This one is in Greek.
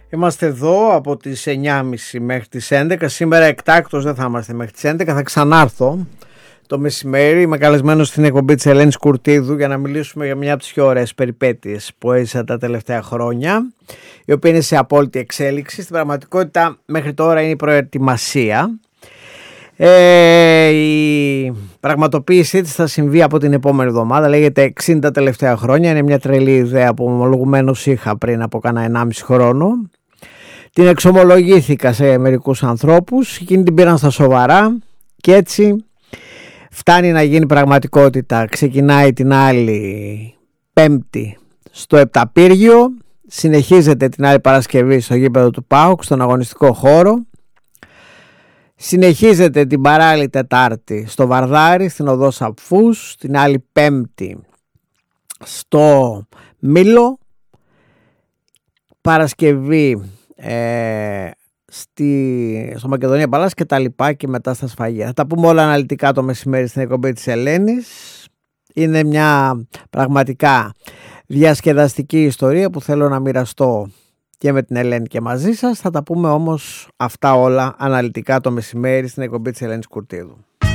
Είμαστε εδώ από τις 9.30 μέχρι τις 11. Σήμερα εκτάκτως δεν θα είμαστε μέχρι τις 11. Θα ξανάρθω το μεσημέρι. Είμαι καλεσμένος στην εκπομπή της Ελένης Κουρτίδου για να μιλήσουμε για μια από τις πιο ωραίες περιπέτειες που έζησα τα τελευταία χρόνια, η οποία είναι σε απόλυτη εξέλιξη. Στην πραγματικότητα μέχρι τώρα είναι η προετοιμασία. Η πραγματοποίησή της θα συμβεί από την επόμενη εβδομάδα. Λέγεται 60 τελευταία χρόνια. Είναι μια τρελή ιδέα που ομολογουμένως είχα πριν από κάνα 1,5 χρόνο. Την εξομολογήθηκα σε μερικούς ανθρώπους, εκείνοι την πήραν στα σοβαρά και έτσι φτάνει να γίνει πραγματικότητα. Ξεκινάει την άλλη Πέμπτη στο Επταπύργιο, συνεχίζεται την άλλη Παρασκευή στο γήπεδο του ΠΑΟΚ, στον αγωνιστικό χώρο, συνεχίζεται την παράλληλη Τετάρτη στο Βαρδάρι, στην οδό Σαπφούς, την άλλη Πέμπτη στο Μήλο, Παρασκευή στο Μακεδονία Παλάς και τα λοιπά και μετά στα Σφαγεία. Θα τα πούμε όλα αναλυτικά το μεσημέρι στην εκπομπή της Ελένης. Είναι μια πραγματικά διασκεδαστική ιστορία που θέλω να μοιραστώ και με την Ελένη και μαζί σας. Θα τα πούμε όμως αυτά όλα αναλυτικά το μεσημέρι στην εκπομπή της Ελένης Κουρτίδου.